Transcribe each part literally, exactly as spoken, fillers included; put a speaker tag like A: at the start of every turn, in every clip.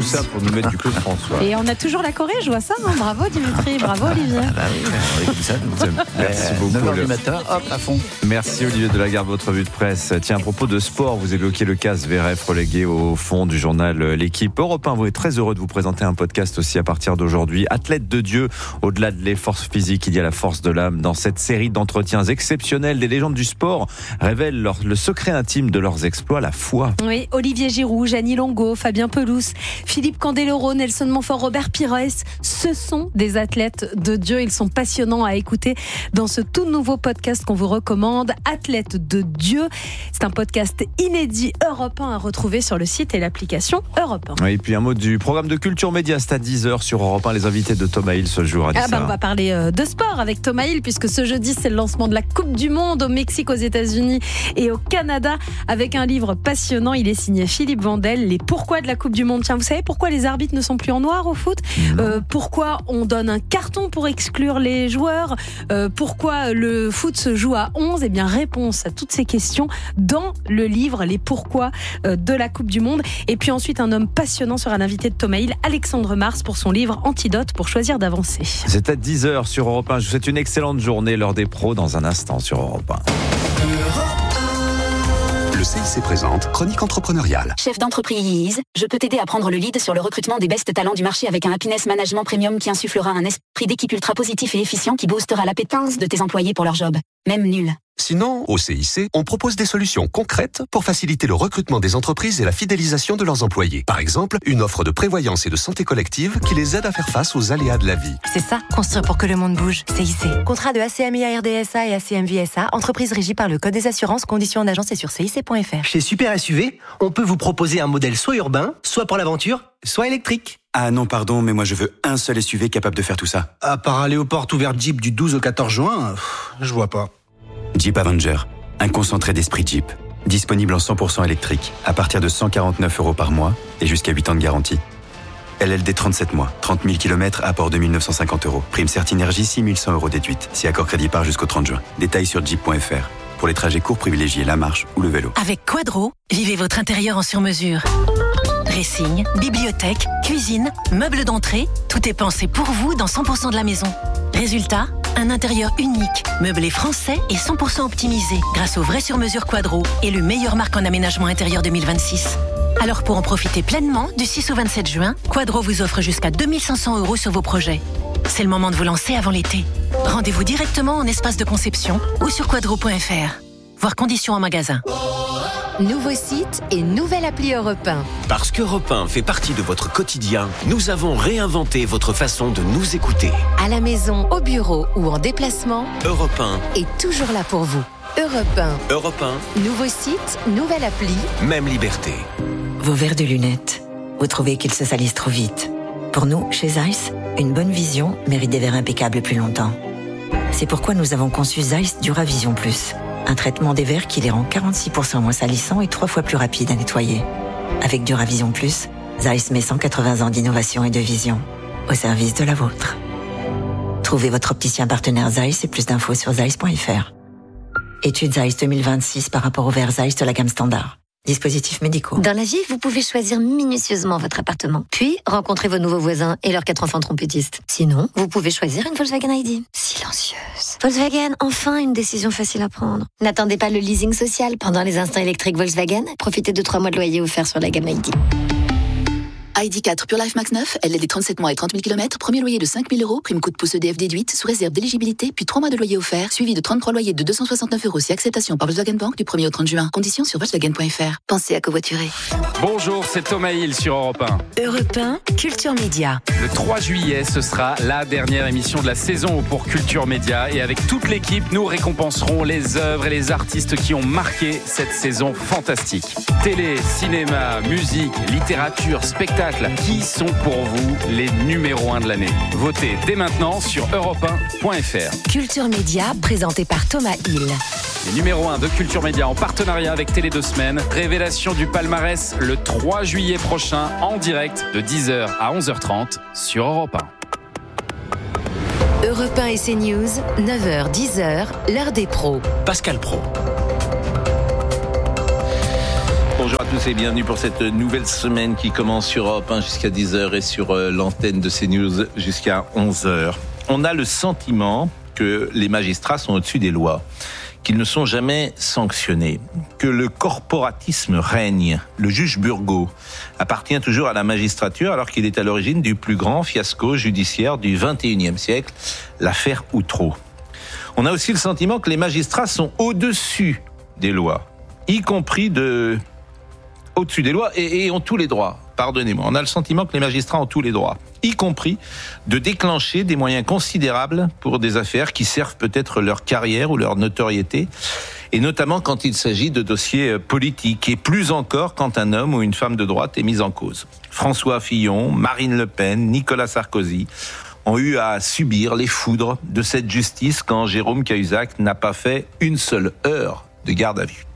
A: ça pour nous mettre du Claude François.
B: Et on a toujours la Corée, je vois ça. Hein. Bravo Dimitri, bravo Olivier.
C: Ah bah oui, on écoute ça.
A: Merci beaucoup.
C: neuf heures du matin, hop, à fond.
A: Merci Olivier Delagarde, votre revue de presse. Tiens, à propos de sport, vous évoquez le cas Zverev relégué au fond du journal L'équipe. Europe un, vous êtes très heureux de vous présenter un podcast aussi à partir d'aujourd'hui. Athlète de Dieu, au-delà de l'effort physique, il y a la force de l'âme. Dans cette série d'entretiens exceptionnels, des légendes du sport révèlent leur, le secret intime de leurs exploits, la foi.
B: Oui, Olivier Giroud, Gianni Longo, Fabien Pelouse, Philippe Candeloro, Nelson Montfort, Robert Pires, ce sont des athlètes de Dieu. Ils sont passionnants à écouter dans ce tout nouveau podcast qu'on vous recommande, Athlètes de Dieu. C'est un podcast inédit Europe un à retrouver sur le site et l'application Europe un.
A: Oui, et puis un mot du programme de Culture Média, c'est à dix heures sur Europe un. Les invités de Thomas Hill ce jour.
B: Ah bah on va parler de sport avec Thomas Hill, puisque ce jeudi c'est le lancement de la Coupe du Monde au Mexique, aux États-Unis et au Canada, avec un livre passionnant. Il est signé Philippe Vandel, Les pourquoi de la Coupe du Monde. Tiens, vous savez pourquoi les arbitres ne sont plus en noir au foot ? euh, Pourquoi on donne un carton pour exclure les joueurs ? euh, Pourquoi le foot se joue à onze ? Eh bien, réponse à toutes ces questions dans le livre Les pourquoi de la Coupe du Monde. Et puis ensuite, un homme passionnant sera l'invité de Thomas Hill, Alexandre Mars, pour son livre Antidote pour choisir d'avancer.
A: C'est à dix heures sur Europe un. Je vous souhaite une excellente journée. L'heure des pros dans un instant sur Europe un.
D: Le C I C présente Chronique entrepreneuriale.
E: Chef d'entreprise, je peux t'aider à prendre le lead sur le recrutement des best talents du marché avec un Happiness Management Premium qui insufflera un esprit d'équipe ultra positif et efficient qui boostera l'appétence de tes employés pour leur job, même nul.
D: Sinon, au C I C, on propose des solutions concrètes pour faciliter le recrutement des entreprises et la fidélisation de leurs employés. Par exemple, une offre de prévoyance et de santé collective qui les aide à faire face aux aléas de la vie.
F: C'est ça, construire pour que le monde bouge. C I C. Contrat de A C M I A R D S A et A C M V S A, entreprise régie par le Code des assurances, conditions en agence et sur C I C point F R.
G: Chez Super S U V, on peut vous proposer un modèle soit urbain, soit pour l'aventure, soit électrique.
H: Ah non, pardon, mais moi je veux un seul S U V capable de faire tout ça.
G: À part aller aux portes ouvertes Jeep du douze au quatorze juin, pff, je vois pas.
H: Jeep Avenger, un concentré d'esprit Jeep. Disponible en cent pour cent électrique, à partir de cent quarante-neuf euros par mois et jusqu'à huit ans de garantie. L L D trente-sept mois, trente mille kilomètres, apport deux mille neuf cent cinquante euros. Prime Certinergie, six mille cent euros déduite, si accord crédit par jusqu'au trente juin. Détails sur jeep point F R. Pour les trajets courts, privilégiez la marche ou le vélo.
I: Avec Quadro, vivez votre intérieur en sur-mesure. Dressing, bibliothèque, cuisine, meubles d'entrée, tout est pensé pour vous dans cent pour cent de la maison. Résultat, un intérieur unique, meublé français et cent pour cent optimisé grâce au vrai sur-mesure Quadro et le meilleur marque en aménagement intérieur deux mille vingt-six. Alors pour en profiter pleinement, du six au vingt-sept juin, Quadro vous offre jusqu'à deux mille cinq cents euros sur vos projets. C'est le moment de vous lancer avant l'été. Rendez-vous directement en espace de conception ou sur quadro point F R. Voir conditions en magasin.
J: Nouveau site et nouvelle appli Europe un.
K: Parce qu'Europe un fait partie de votre quotidien, nous avons réinventé votre façon de nous écouter.
J: À la maison, au bureau ou en déplacement,
K: Europe un
J: est toujours là pour vous. Europe un.
K: Europe un.
J: Nouveau site, nouvelle appli.
K: Même liberté.
L: Vos verres de lunettes, vous trouvez qu'ils se salissent trop vite. Pour nous, chez Zeiss, une bonne vision mérite des verres impeccables plus longtemps. C'est pourquoi nous avons conçu Zeiss Duravision Plus. Un traitement des verres qui les rend quarante-six pour cent moins salissants et trois fois plus rapides à nettoyer. Avec Duravision Plus, Zeiss met cent quatre-vingts ans d'innovation et de vision au service de la vôtre. Trouvez votre opticien partenaire Zeiss et plus d'infos sur zeiss point F R. Étude Zeiss deux mille vingt-six par rapport aux verres Zeiss de la gamme standard. Dispositifs médicaux.
M: Dans la vie, vous pouvez choisir minutieusement votre appartement, puis rencontrer vos nouveaux voisins et leurs quatre enfants trompettistes. Sinon, vous pouvez choisir une Volkswagen I D. Silencieuse. Volkswagen, enfin une décision facile à prendre. N'attendez pas le leasing social pendant les instants électriques Volkswagen. Profitez de trois mois de loyer offerts sur la gamme I D.
E: I D quatre Pure Life Max neuf, L L D trente-sept mois et trente mille kilomètres, premier loyer de cinq mille euros, prime coup de pouce E D F déduite, sous réserve d'éligibilité, puis trois mois de loyer offert, suivi de trente-trois loyers de deux cent soixante-neuf euros si acceptation par Volkswagen Bank du premier au trente juin. Conditions sur volkswagen point F R. Pensez à covoiturer.
N: Bonjour, c'est Thomas Hill sur Europe un.
F: Europe un, Culture Média.
N: Le trois juillet, ce sera la dernière émission de la saison pour Culture Média. Et avec toute l'équipe, nous récompenserons les œuvres et les artistes qui ont marqué cette saison fantastique. Télé, cinéma, musique, littérature, spectacle, qui sont pour vous les numéros un de l'année? Votez dès maintenant sur europe un point F R.
F: Culture Média, présenté par Thomas Hill.
N: Les numéros un de Culture Média en partenariat avec Télé deux Semaines. Révélation du palmarès le trois juillet prochain en direct de dix heures à onze heures trente sur Europe un.
J: Europe un et CNews, neuf heures dix heures, l'heure des pros.
K: Pascal Pro.
O: Bonjour à tous et bienvenue pour cette nouvelle semaine qui commence sur Europe un jusqu'à dix heures et sur l'antenne de CNews jusqu'à onze heures. On a le sentiment que les magistrats sont au-dessus des lois, qu'ils ne sont jamais sanctionnés, que le corporatisme règne. Le juge Burgot appartient toujours à la magistrature alors qu'il est à l'origine du plus grand fiasco judiciaire du vingt et unième siècle, l'affaire Outreau. On a aussi le sentiment que les magistrats sont au-dessus des lois, y compris de... au-dessus des lois et, et ont tous les droits. Pardonnez-moi, on a le sentiment que les magistrats ont tous les droits, y compris de déclencher des moyens considérables pour des affaires qui servent peut-être leur carrière ou leur notoriété, et notamment quand il s'agit de dossiers politiques, et plus encore quand un homme ou une femme de droite est mis en cause. François Fillon, Marine Le Pen, Nicolas Sarkozy ont eu à subir les foudres de cette justice quand Jérôme Cahuzac n'a pas fait une seule heure de garde à vue.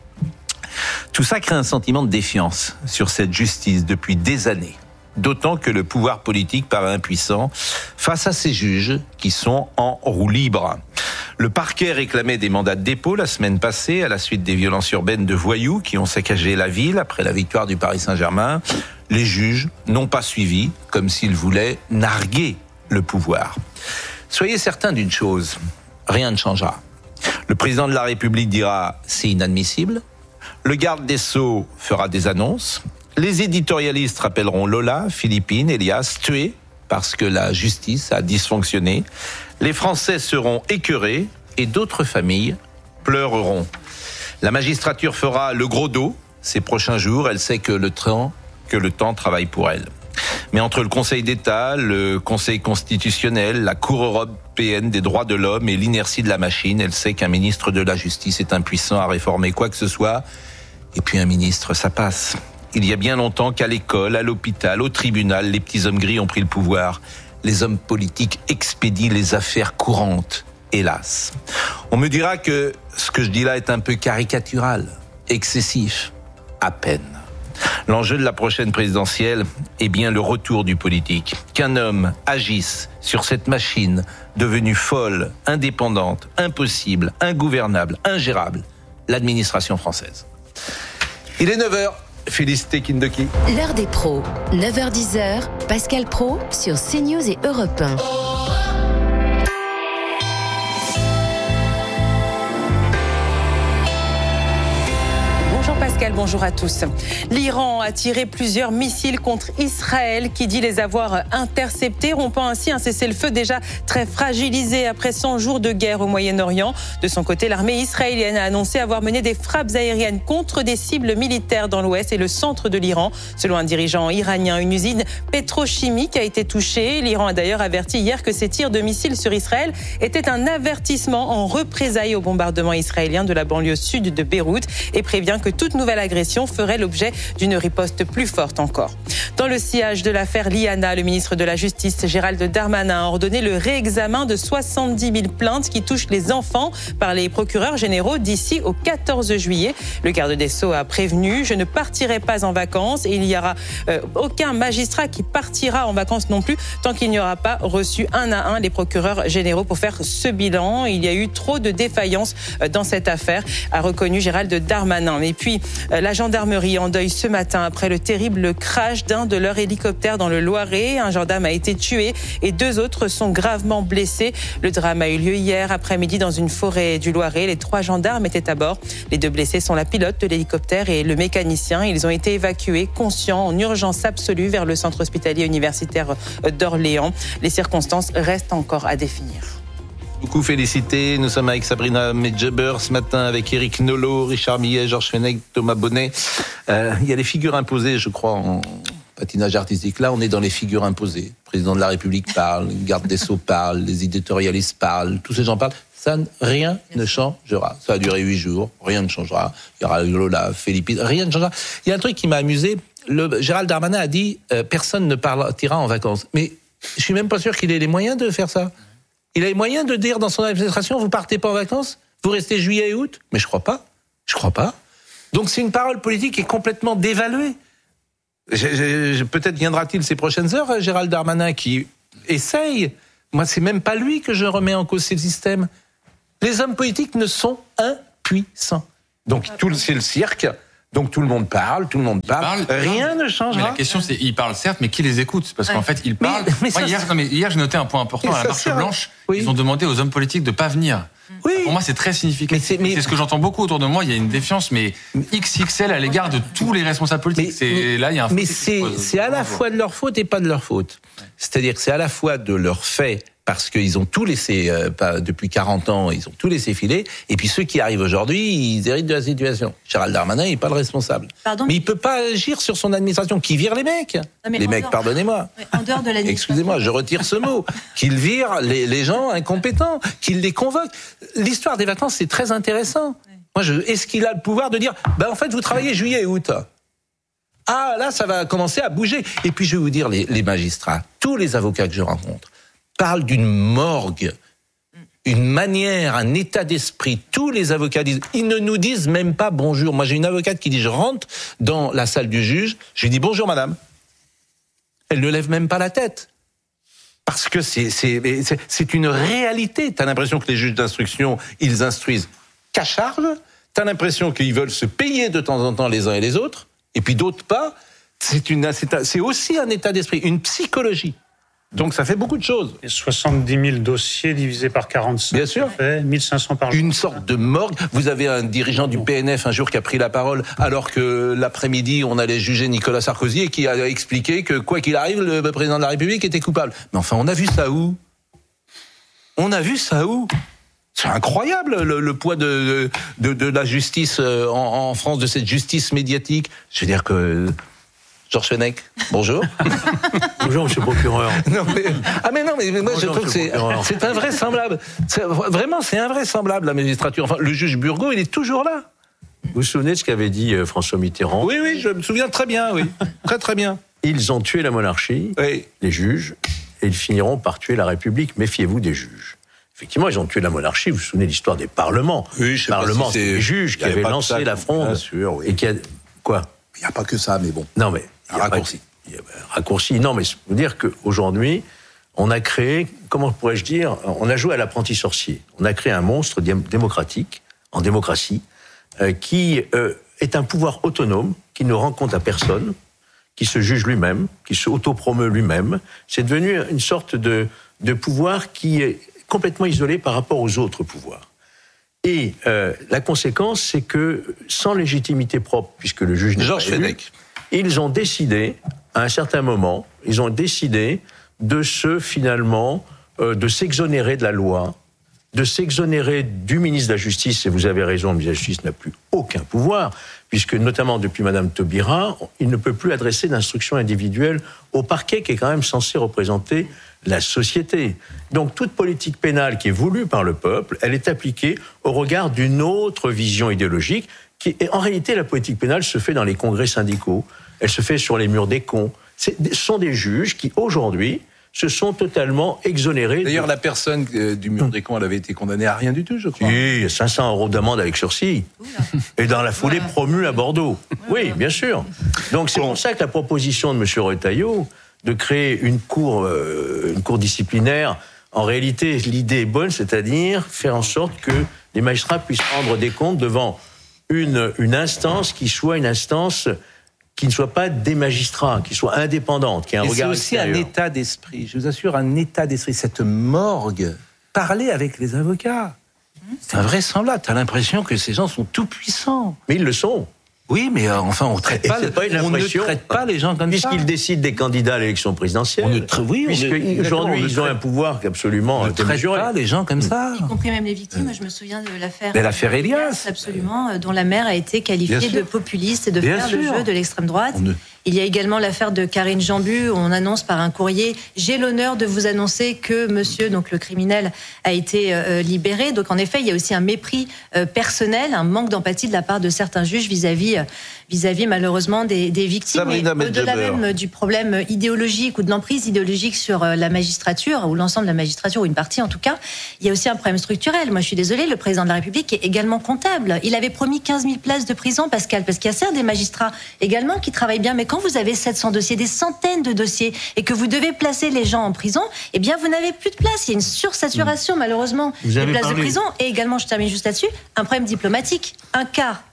O: Tout ça crée un sentiment de défiance sur cette justice depuis des années. D'autant que le pouvoir politique paraît impuissant face à ces juges qui sont en roue libre. Le parquet réclamait des mandats de dépôt la semaine passée à la suite des violences urbaines de voyous qui ont saccagé la ville après la victoire du Paris Saint-Germain. Les juges n'ont pas suivi, comme s'ils voulaient narguer le pouvoir. Soyez certains d'une chose, rien ne changera. Le président de la République dira « c'est inadmissible ». Le garde des Sceaux fera des annonces. Les éditorialistes rappelleront Lola, Philippine, Elias, tués parce que la justice a dysfonctionné. Les Français seront écœurés et d'autres familles pleureront. La magistrature fera le gros dos ces prochains jours. Elle sait que le temps, que le temps travaille pour elle. Mais entre le Conseil d'État, le Conseil constitutionnel, la Cour européenne des droits de l'homme et l'inertie de la machine, elle sait qu'un ministre de la Justice est impuissant à réformer quoi que ce soit. Et puis un ministre, ça passe. Il y a bien longtemps qu'à l'école, à l'hôpital, au tribunal, les petits hommes gris ont pris le pouvoir. Les hommes politiques expédient les affaires courantes, hélas. On me dira que ce que je dis là est un peu caricatural, excessif, à peine. L'enjeu de la prochaine présidentielle est bien le retour du politique. Qu'un homme agisse sur cette machine devenue folle, indépendante, impossible, ingouvernable, ingérable, l'administration française. Il est neuf heures. Félicité Kindoki.
J: L'heure des pros. neuf heures dix, Pascal Pro sur CNews et Europe un.
P: Pascal, bonjour à tous. L'Iran a tiré plusieurs missiles contre Israël qui dit les avoir interceptés, rompant ainsi un cessez-le-feu déjà très fragilisé après cent jours de guerre au Moyen-Orient. De son côté, l'armée israélienne a annoncé avoir mené des frappes aériennes contre des cibles militaires dans l'ouest et le centre de l'Iran. Selon un dirigeant iranien, une usine pétrochimique a été touchée. L'Iran a d'ailleurs averti hier que ces tirs de missiles sur Israël étaient un avertissement en représailles au bombardement israélien de la banlieue sud de Beyrouth et prévient que toute nouvelle agression ferait l'objet d'une riposte plus forte encore. Dans le sillage de l'affaire Liana, le ministre de la Justice, Gérald Darmanin, a ordonné le réexamen de soixante-dix mille plaintes qui touchent les enfants par les procureurs généraux d'ici au quatorze juillet. Le garde des Sceaux a prévenu « Je ne partirai pas en vacances et il n'y aura euh, aucun magistrat qui partira en vacances non plus tant qu'il n'y aura pas reçu un à un les procureurs généraux pour faire ce bilan. Il y a eu trop de défaillances dans cette affaire », a reconnu Gérald Darmanin. Et puis, la gendarmerie en deuil ce matin après le terrible crash d'un de leurs hélicoptères dans le Loiret. Un gendarme a été tué et deux autres sont gravement blessés. Le drame a eu lieu hier après-midi dans une forêt du Loiret. Les trois gendarmes étaient à bord. Les deux blessés sont la pilote de l'hélicoptère et le mécanicien. Ils ont été évacués conscients en urgence absolue vers le centre hospitalier universitaire d'Orléans. Les circonstances restent encore à définir.
O: Beaucoup félicité. Nous sommes avec Sabrina Medjeber ce matin, avec Eric Nolot, Richard Millet, Georges Fenech, Thomas Bonnet. Euh, il y a les figures imposées, je crois, en patinage artistique. Là, on est dans les figures imposées. Le président de la République parle, le garde des Sceaux parle, les éditorialistes parlent, tous ces gens parlent. Ça, rien ne changera. Ça a duré huit jours, rien ne changera. Il y aura Lola, Philippine, rien ne changera. Il y a un truc qui m'a amusé. Le, Gérald Darmanin a dit euh, personne ne partira en vacances. Mais je suis même pas sûr qu'il ait les moyens de faire ça. Il a les moyens de dire dans son administration, vous partez pas en vacances, vous restez juillet et août. Mais je crois pas. Je crois pas. Donc c'est une parole politique qui est complètement dévaluée. Je, je, peut-être viendra-t-il ces prochaines heures, Gérald Darmanin, qui essaye. Moi, c'est même pas lui que je remets en cause, c'est le système. Les hommes politiques ne sont impuissants. Donc tout c'est le cirque.
Q: Donc tout le monde parle, tout le monde parle,
R: parle
Q: rien ne changera.
R: Mais la question c'est, ils parlent certes, mais qui les écoute? Parce
Q: ouais.
R: qu'en fait, ils parlent.
Q: Mais, mais
R: Moi, hier, non, mais hier, j'ai noté un point important à la Marche Blanche. Oui. Ils ont demandé aux hommes politiques de pas venir. Oui. Pour moi, c'est très significatif. Mais c'est, mais... c'est ce que j'entends beaucoup autour de moi. Il y a une défiance, mais X X L à l'égard de tous les responsables politiques. Mais, c'est, là, il y a un
Q: mais c'est, c'est à la fois de leur faute et pas de leur faute. C'est-à-dire que c'est à la fois de leur fait, parce qu'ils ont tout laissé, euh, pas, depuis quarante ans, ils ont tout laissé filer, et puis ceux qui arrivent aujourd'hui, ils héritent de la situation. Gérald Darmanin, il n'est pas le responsable. Pardon, mais il ne peut pas agir sur son administration. Qui vire les mecs non, Les mecs, dehors, pardonnez-moi.
B: En dehors de l'administration.
Q: Excusez-moi, je retire ce mot. Qu'il vire les, les gens incompétents, qu'il les convoque. L'histoire des vacances, c'est très intéressant. Oui. Moi, je, est-ce qu'il a le pouvoir de dire, ben, en fait, vous travaillez juillet et août? Ah, là, ça va commencer à bouger. Et puis, je vais vous dire, les, les magistrats, tous les avocats que je rencontre, parle d'une morgue, une manière, un état d'esprit. Tous les avocats disent, ils ne nous disent même pas bonjour. Moi, j'ai une avocate qui dit, je rentre dans la salle du juge, je lui dis bonjour madame. Elle ne lève même pas la tête. Parce que c'est, c'est, c'est, c'est une réalité. T'as l'impression que les juges d'instruction, ils instruisent qu'à charge. T'as l'impression qu'ils veulent se payer de temps en temps les uns et les autres. Et puis d'autres pas. C'est, une, c'est, c'est aussi un état d'esprit, une psychologie. Donc ça fait beaucoup de choses.
S: Et soixante-dix mille dossiers divisés par quarante-cinq.
Q: Bien sûr.
S: Ça fait mille cinq cents par jour.
Q: Une sorte de morgue. Vous avez un dirigeant du P N F un jour qui a pris la parole alors que l'après-midi on allait juger Nicolas Sarkozy et qui a expliqué que quoi qu'il arrive, le président de la République était coupable. Mais enfin, on a vu ça où ? On a vu ça où ? C'est incroyable le, le poids de, de, de la justice en, en France, de cette justice médiatique. Je veux dire que... Georges Fenech, bonjour.
T: Bonjour, monsieur le procureur.
Q: Non, mais, ah mais non, mais, mais moi bonjour, je trouve que c'est, c'est invraisemblable. C'est, vraiment, c'est invraisemblable la magistrature. Enfin, le juge Burgot, il est toujours là.
T: Vous vous souvenez de ce qu'avait dit François Mitterrand ?
Q: Oui, oui, je me souviens très bien, oui. Très, très bien.
T: Ils ont tué la monarchie, oui. Les juges, et ils finiront par tuer la République. Méfiez-vous des juges. Effectivement, ils ont tué la monarchie. Vous vous souvenez de l'histoire des parlements ?
Q: Oui, je sais
T: Parlement,
Q: pas si
T: c'est les juges qui avaient lancé la fronde.
Q: Bien sûr, oui.
T: Et qui a... Quoi ?
Q: Il n'y a pas que ça, mais bon.
T: Non, mais...
Q: Un raccourci.
T: Il y a un raccourci. Non, mais je veux dire qu'aujourd'hui, on a créé, comment pourrais-je dire, on a joué à l'apprenti sorcier. On a créé un monstre démocratique, en démocratie, euh, qui euh, est un pouvoir autonome, qui ne rend compte à personne, qui se juge lui-même, qui se autopromeut lui-même. C'est devenu une sorte de, de pouvoir qui est complètement isolé par rapport aux autres pouvoirs. Et euh, la conséquence, c'est que, sans légitimité propre, puisque le juge n'est
Q: Georges
T: pas élu,
Q: Fenech.
T: Ils ont décidé, à un certain moment, ils ont décidé de se, finalement, euh, de s'exonérer de la loi, de s'exonérer du ministre de la Justice, et vous avez raison, le ministre de la Justice n'a plus aucun pouvoir, puisque, notamment depuis Madame Taubira, il ne peut plus adresser d'instructions individuelles au parquet, qui est quand même censé représenter la société. Donc, toute politique pénale qui est voulue par le peuple, elle est appliquée au regard d'une autre vision idéologique, qui, et en réalité, la politique pénale se fait dans les congrès syndicaux, elle se fait sur les murs des cons. Ce sont des juges qui, aujourd'hui, se sont totalement exonérés.
Q: D'ailleurs,
T: de...
Q: la personne euh, du mur des cons, elle avait été condamnée à rien du tout, je crois.
T: Oui, cinq cents euros d'amende avec sursis. Oula. Et dans la foulée, voilà. Promue à Bordeaux. Oui, bien sûr. Donc, c'est bon. Pour ça que la proposition de M. Retailleau de créer une cour, euh, une cour disciplinaire, en réalité, l'idée est bonne, c'est-à-dire faire en sorte que les magistrats puissent rendre des comptes devant Une, une instance qui soit une instance qui ne soit pas des magistrats, qui soit indépendante, qui ait un
Q: Et
T: regard
Q: c'est aussi
T: extérieur.
Q: Un état d'esprit, je vous assure, un état d'esprit. Cette morgue, parler avec les avocats, c'est invraisemblable. T'as l'impression que ces gens sont tout puissants.
T: Mais ils le sont.
Q: Oui, mais euh, enfin, on traite pas,
T: pas
Q: on ne traite pas les gens comme
T: puisqu'ils
Q: ça.
T: Puisqu'ils décident des candidats à l'élection présidentielle.
Q: On ne tra- oui,
T: Puisqu'aujourd'hui, ils ont un pouvoir absolument
Q: on ne traite pas les gens comme ça.
B: Y compris même les victimes. Je me souviens de l'affaire.
Q: Mais l'affaire Elias.
B: Absolument, dont la mère a été qualifiée de populiste et de
Q: Bien
B: faire
Q: sûr.
B: le jeu de l'extrême droite.
Q: Ne...
B: Il y a également l'affaire de Karine Jambu, où on annonce par un courrier « J'ai l'honneur de vous annoncer que monsieur, donc le criminel, a été euh, libéré ». Donc en effet, il y a aussi un mépris euh, personnel, un manque d'empathie de la part de certains juges vis-à-vis, euh, vis-à-vis malheureusement des, des victimes.
Q: Sabrina
B: Mais au-delà
Q: Medjeber.
B: même du problème idéologique ou de l'emprise idéologique sur euh, la magistrature, ou l'ensemble de la magistrature, ou une partie en tout cas, il y a aussi un problème structurel. Moi je suis désolée, le président de la République est également comptable. Il avait promis quinze mille places de prison, Pascal, parce qu'il y a certes des magistrats également qui travaillent bien, mais quand vous avez sept cents dossiers, des centaines de dossiers, et que vous devez placer les gens en prison, eh bien vous n'avez plus de place. Il y a une sursaturation, malheureusement, des places parlé. de prison. Et également, je termine juste là-dessus, un problème diplomatique. Un quart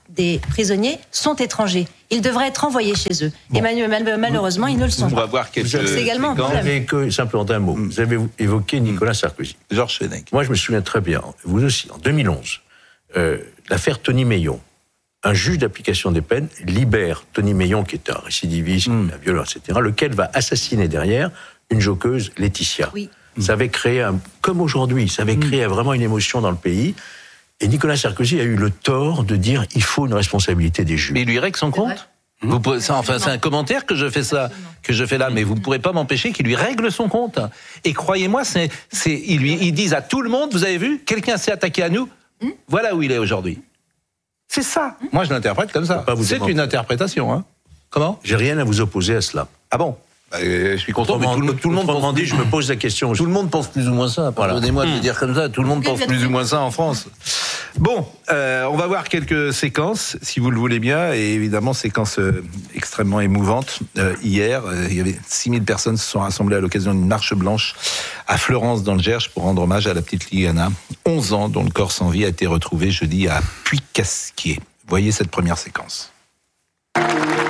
U: des prisonniers sont étrangers. Ils devraient être envoyés chez eux. Bon. Et mal, malheureusement, ils ne le sont
O: On
U: pas.
O: va voir quelques
U: C'est également un problème.
T: Vous avez que, simplement un mot. Vous avez évoqué Nicolas Sarkozy.
O: Georges Fenech.
T: Moi, je me souviens très bien, vous aussi, en deux mille onze, euh, l'affaire Tony Meillon. Un juge d'application des peines libère Tony Meillon, qui est un récidiviste, mm. un violeur, et cetera, lequel va assassiner derrière une joqueuse, Laetitia. Oui. Ça avait créé, un, comme aujourd'hui, ça avait créé mm. vraiment une émotion dans le pays. Et Nicolas Sarkozy a eu le tort de dire il faut une responsabilité des juges.
O: Mais il lui règle son compte. Vous pouvez, ça, enfin, c'est un commentaire que je fais ça, que je fais là, mais vous ne pourrez pas m'empêcher qu'il lui règle son compte. Et croyez-moi, c'est, c'est, ils, lui, ils disent à tout le monde, vous avez vu, quelqu'un s'est attaqué à nous, mm. voilà où il est aujourd'hui. C'est ça. Moi, je l'interprète comme ça. C'est une interprétation. Hein. Comment ?
T: J'ai rien à vous opposer à cela.
O: Ah bon ? Bah, je suis content, mais tout le, tout le monde pense...
T: dit, je me pose la question.
O: Tout le monde pense plus ou moins ça. Pardonnez-moi voilà. de le dire comme ça. Tout le monde pense plus ou moins ça en France. Bon, euh, on va voir quelques séquences, si vous le voulez bien, et évidemment, séquences euh, extrêmement émouvantes. Euh, hier, euh, il y avait six mille personnes se sont rassemblées à l'occasion d'une marche blanche à Fleurance, dans le Gers, pour rendre hommage à la petite Liliana, onze ans, dont le corps sans vie a été retrouvé jeudi à Puy-Casquier. Voyez cette première séquence.